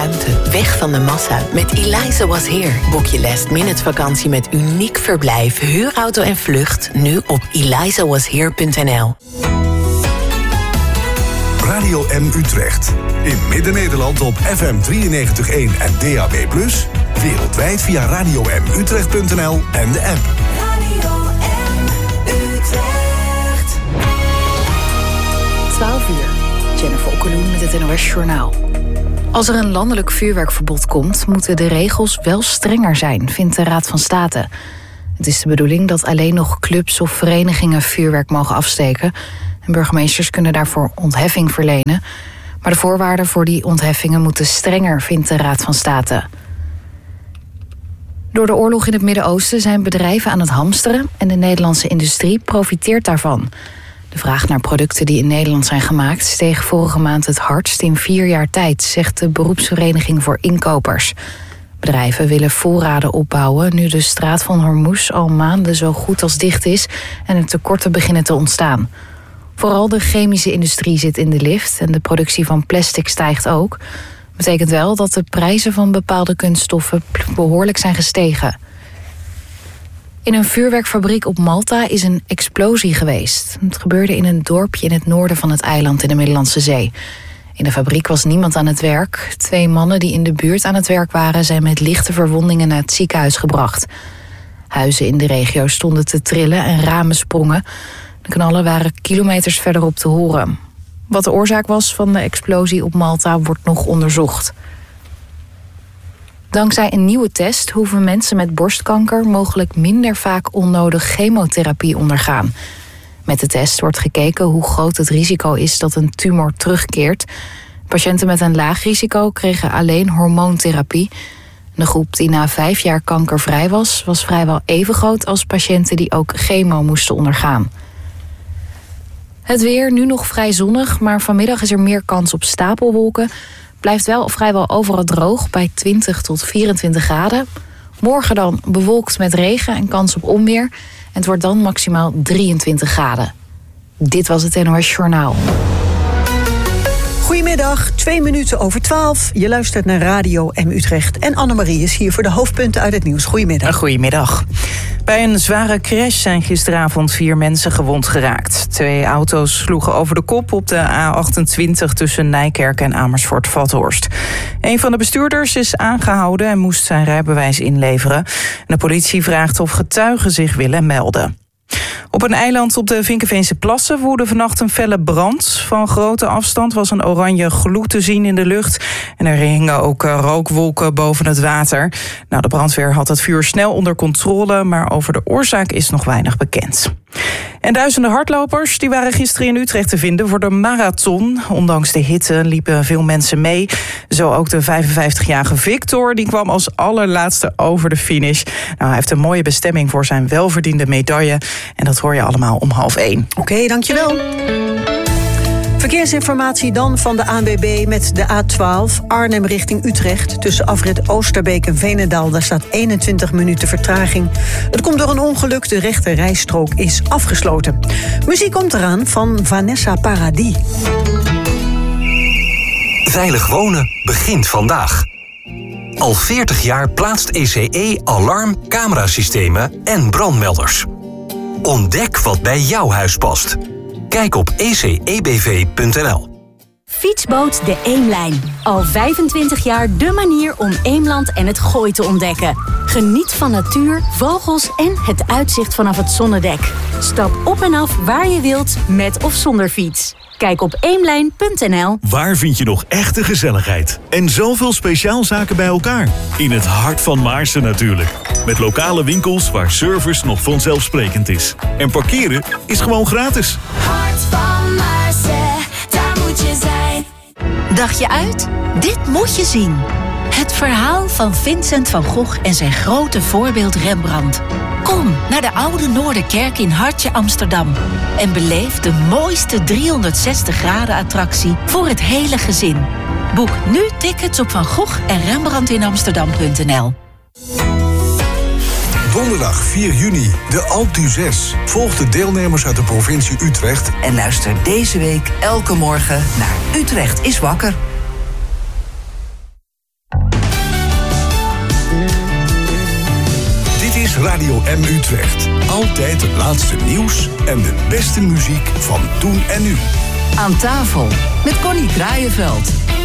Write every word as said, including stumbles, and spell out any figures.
ruimte, weg van de massa. Met Eliza Was Here boek je last minute vakantie met uniek verblijf, huurauto en vlucht nu op eliza was here punt n l. Radio M Utrecht. In Midden-Nederland op F M drieënnegentig komma één en D A B plus. Wereldwijd via radio m utrecht punt n l en de app. Radio M Utrecht. twaalf uur. Jennifer Okkeloen met het N O S Journaal. Als er een landelijk vuurwerkverbod komt, moeten de regels wel strenger zijn, vindt de Raad van State. Het is de bedoeling dat alleen nog clubs of verenigingen vuurwerk mogen afsteken. En burgemeesters kunnen daarvoor ontheffing verlenen. Maar de voorwaarden voor die ontheffingen moeten strenger, vindt de Raad van State. Door de oorlog in het Midden-Oosten zijn bedrijven aan het hamsteren en de Nederlandse industrie profiteert daarvan. De vraag naar producten die in Nederland zijn gemaakt steeg vorige maand het hardst in vier jaar tijd, zegt de beroepsvereniging voor inkopers. Bedrijven willen voorraden opbouwen nu de straat van Hormuz al maanden zo goed als dicht is en er tekorten beginnen te ontstaan. Vooral de chemische industrie zit in de lift en de productie van plastic stijgt ook. Betekent wel dat de prijzen van bepaalde kunststoffen behoorlijk zijn gestegen. In een vuurwerkfabriek op Malta is een explosie geweest. Het gebeurde in een dorpje in het noorden van het eiland in de Middellandse Zee. In de fabriek was niemand aan het werk. Twee mannen die in de buurt aan het werk waren zijn met lichte verwondingen naar het ziekenhuis gebracht. Huizen in de regio stonden te trillen en ramen sprongen. De knallen waren kilometers verderop te horen. Wat de oorzaak was van de explosie op Malta wordt nog onderzocht. Dankzij een nieuwe test hoeven mensen met borstkanker mogelijk minder vaak onnodig chemotherapie ondergaan. Met de test wordt gekeken hoe groot het risico is dat een tumor terugkeert. Patiënten met een laag risico kregen alleen hormoontherapie. De groep die na vijf jaar kankervrij was, was vrijwel even groot als patiënten die ook chemo moesten ondergaan. Het weer, nu nog vrij zonnig, maar vanmiddag is er meer kans op stapelwolken. Blijft wel vrijwel overal droog bij twintig tot vierentwintig graden. Morgen dan bewolkt met regen en kans op onweer. En het wordt dan maximaal drieëntwintig graden. Dit was het N O S Journaal. Goedemiddag, twee minuten over twaalf. Je luistert naar Radio M Utrecht. En Annemarie is hier voor de hoofdpunten uit het nieuws. Goedemiddag. Goedemiddag. Bij een zware crash zijn gisteravond vier mensen gewond geraakt. Twee auto's sloegen over de kop op de A achtentwintig tussen Nijkerk en Amersfoort-Vathorst. Een van de bestuurders is aangehouden en moest zijn rijbewijs inleveren. De politie vraagt of getuigen zich willen melden. Op een eiland op de Vinkeveense Plassen woedde vannacht een felle brand. Van grote afstand was een oranje gloed te zien in de lucht. En er hingen ook rookwolken boven het water. Nou, de brandweer had het vuur snel onder controle, maar over de oorzaak is nog weinig bekend. En duizenden hardlopers die waren gisteren in Utrecht te vinden voor de marathon. Ondanks de hitte liepen veel mensen mee. Zo ook de vijfenvijftigjarige Victor, die kwam als allerlaatste over de finish. Nou, hij heeft een mooie bestemming voor zijn welverdiende medaille. En dat hoor je allemaal om half één. Oké, okay, dankjewel. Verkeersinformatie dan van de A N W B met de A twaalf Arnhem richting Utrecht. Tussen afrit Oosterbeek en Veenendaal, daar staat eenentwintig minuten vertraging. Het komt door een ongeluk, de rechte rijstrook is afgesloten. Muziek komt eraan van Vanessa Paradis. Veilig wonen begint vandaag. Al veertig jaar plaatst E C E alarm, camerasystemen en brandmelders. Ontdek wat bij jouw huis past. Kijk op e c e b v punt n l. Fietsboot de Eemlijn. Al vijfentwintig jaar de manier om Eemland en het Gooi te ontdekken. Geniet van natuur, vogels en het uitzicht vanaf het zonnedek. Stap op en af waar je wilt, met of zonder fiets. Kijk op eemlijn punt n l. Waar vind je nog echte gezelligheid? En zoveel speciaalzaken bij elkaar? In het hart van Maarsen natuurlijk. Met lokale winkels waar service nog vanzelfsprekend is. En parkeren is gewoon gratis. Hart van Maarsen, daar moet je zijn. Dacht je uit? Dit moet je zien. Het verhaal van Vincent van Gogh en zijn grote voorbeeld Rembrandt. Kom naar de Oude Noorderkerk in Hartje Amsterdam. En beleef de mooiste driehonderdzestig graden attractie voor het hele gezin. Boek nu tickets op Van Gogh en Rembrandt in Amsterdam punt n l. Donderdag vier juni, de Alpe d'Huez. Volg de deelnemers uit de provincie Utrecht. En luister deze week elke morgen naar Utrecht is wakker. Radio M Utrecht. Altijd het laatste nieuws en de beste muziek van toen en nu. Aan tafel met Connie Kraaienveld.